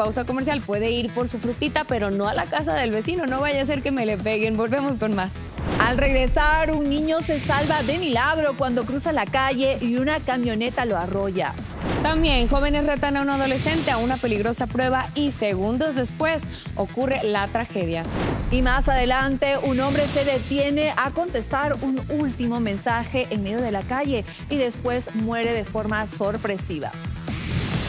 pausa comercial puede ir por su frutita, pero no a la casa del vecino, no vaya a ser que me le peguen. Volvemos con más. Al regresar, un niño se salva de milagro cuando cruza la calle y una camioneta lo arrolla. También, jóvenes retan a un adolescente a una peligrosa prueba y segundos después ocurre la tragedia. Y más adelante, un hombre se detiene a contestar un último mensaje en medio de la calle y después muere de forma sorpresiva.